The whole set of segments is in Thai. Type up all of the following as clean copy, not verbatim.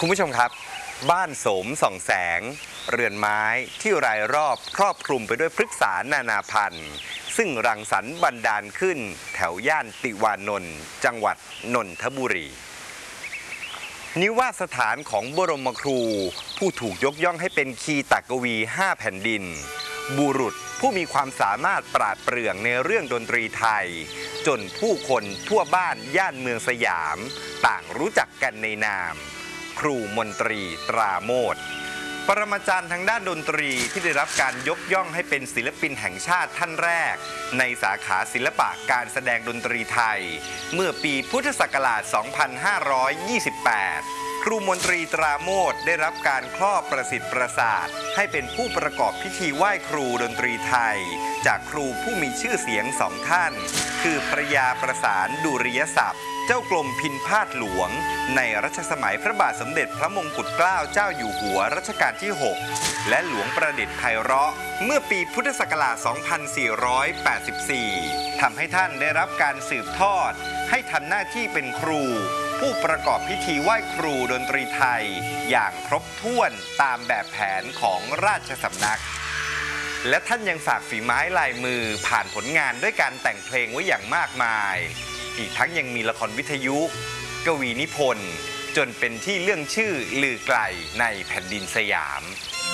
คุณผู้ชมครับบ้านโสมส่องแสงเรือนไม้ที่รายรอบครอบคลุมไปด้วยพฤกษานานาพันธุ์ซึ่งรังสรรค์บันดาลขึ้นแถวย่านติวานนท์จังหวัดนนทบุรีนิวาสถานของบรมครูผู้ถูกยกย่องให้เป็นคีตกวี5แผ่นดินบุรุษผู้มีความสามารถปราดเปรื่องในเรื่องดนตรีไทยจนผู้คนทั่วบ้านย่านเมืองสยามต่างรู้จักกันในนามครูมนตรีตราโมทปรมาจารย์ทางด้านดนตรีที่ได้รับการยกย่องให้เป็นศิลปินแห่งชาติท่านแรกในสาขาศิลปะการแสดงดนตรีไทยเมื่อปีพุทธศักราช 2528 ครูมนตรีตราโมทได้รับการครอบประสิทธิ์ประสาทให้เป็นผู้ประกอบพิธีไหว้ครูดนตรีไทยจากครูผู้มีชื่อเสียงสองท่านคือพระยาประสานดุริยศัพท์เจ้ากรมพินพาทหลวงในรัชสมัยพระบาทสมเด็จพระมงกุฎเกล้าเจ้าอยู่หัวรัชกาลที่ 6 และหลวงประดิษฐ์ไพเราะเมื่อปีพุทธศักราช 2484 ทำให้ท่านได้รับการสืบทอดให้ทำหน้าที่เป็นครูผู้ประกอบพิธีไหว้ครูดนตรีไทยอย่างครบถ้วนตามแบบแผนของราชสำนักและท่านยังฝากฝีไม้ลายมือผ่านผลงานด้วยการแต่งเพลงไว้อย่างมากมายอีกทั้งยังมีละครวิทยุกวีนิพนธ์จนเป็นที่เรื่องชื่อลือไกลในแผ่นดินสยาม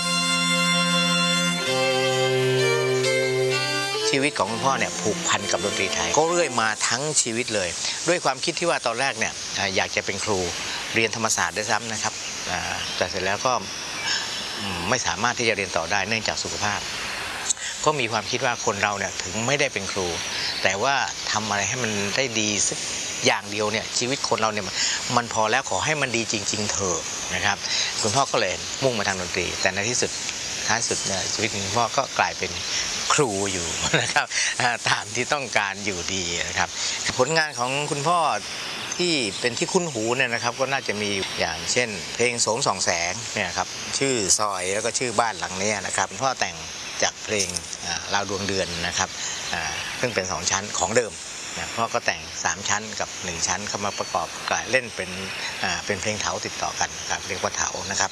ชีวิตของคุณพ่อเนี่ยผูกพันกับดนตรีไทยก็เรื่อยมาทั้งชีวิตเลยด้วยความคิดที่ว่าตอนแรกเนี่ยอยากจะเป็นครูเรียนธรรมศาสตร์ด้วยซ้ำนะครับแต่เสร็จแล้วก็ไม่สามารถที่จะเรียนต่อได้เนื่องจากสุขภาพก็มีความคิดว่าคนเราเนี่ยถึงไม่ได้เป็นครูแต่ว่าทำอะไรให้มันได้ดีสักอย่างเดียวเนี่ยชีวิตคนเราเนี่ยมันพอแล้วขอให้มันดีจริงๆเถอะนะครับคุณพ่อก็เลยมุ่งมาทางดนตรีแต่ในที่สุดท้ายสุดเนี่ยชีวิตของคุณพ่อก็กลายเป็นครูอยู่นะครับตามที่ต้องการอยู่ดีนะครับผลงานของคุณพ่อที่เป็นที่คุ้นหูเนี่ยนะครับก็น่าจะมีอย่างเช่นเพลงโสมส่องแสงเนี่ยครับชื่อซอยแล้วก็ชื่อบ้านหลังนี้นะครับพ่อแต่งจากเพลงราวดวงเดือนนะครับซึ่งเป็น2ชั้นของเดิมพ่อก็แต่ง3ชั้นกับ1ชั้นเข้ามาประกอบเล่นเป็นเพลงเถาติดต่อกันครับเรียกว่าเถานะครับ